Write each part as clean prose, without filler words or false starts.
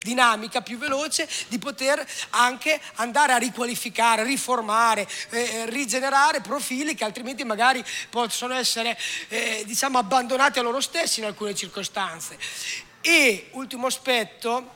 dinamica, più veloce, di poter anche andare a riqualificare, riformare, rigenerare profili che altrimenti magari possono essere diciamo abbandonati a loro stessi in alcune circostanze. E ultimo aspetto,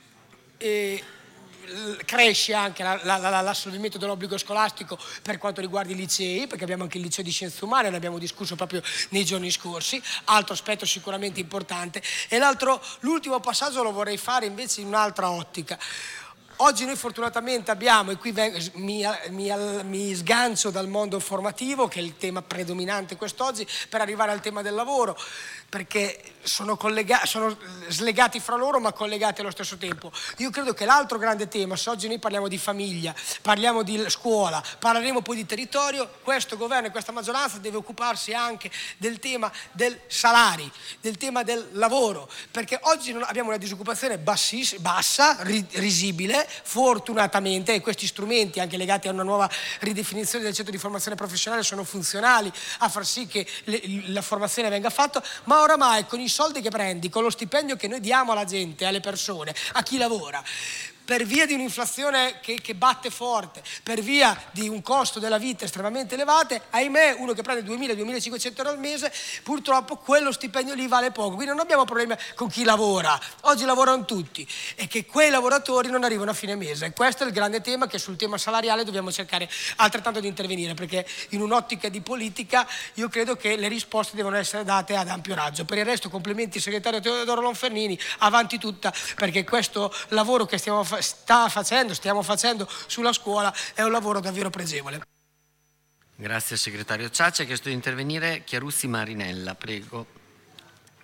cresce anche l'assolvimento dell'obbligo scolastico per quanto riguarda i licei, perché abbiamo anche il liceo di scienze umane, ne abbiamo discusso proprio nei giorni scorsi, altro aspetto sicuramente importante. E l'ultimo passaggio lo vorrei fare invece in un'altra ottica. Oggi noi fortunatamente abbiamo, e qui mi sgancio dal mondo formativo, che è il tema predominante quest'oggi, per arrivare al tema del lavoro, perché sono slegati fra loro ma collegati allo stesso tempo. Io credo che l'altro grande tema, se oggi noi parliamo di famiglia, parliamo di scuola, parleremo poi di territorio, questo governo e questa maggioranza deve occuparsi anche del tema del salari, del tema del lavoro, perché oggi abbiamo una disoccupazione bassa, risibile, fortunatamente, e questi strumenti anche legati a una nuova ridefinizione del centro di formazione professionale sono funzionali a far sì che la formazione venga fatta, ma oramai con i soldi che prendi, con lo stipendio che noi diamo alla gente, alle persone, a chi lavora, per via di un'inflazione che batte forte, per via di un costo della vita estremamente elevate, ahimè uno che prende 2.000-2.500 euro al mese, purtroppo quello stipendio lì vale poco. Quindi non abbiamo problemi con chi lavora, oggi lavorano tutti, e che quei lavoratori non arrivano a fine mese. E questo è il grande tema, che sul tema salariale dobbiamo cercare altrettanto di intervenire, perché in un'ottica di politica io credo che le risposte devono essere date ad ampio raggio. Per il resto complimenti segretario Teodoro Lonfernini, avanti tutta, perché questo lavoro che stiamo facendo sulla scuola è un lavoro davvero pregevole. Grazie segretario Ciaccia. Ha chiesto di intervenire Chiarussi Marinella, prego.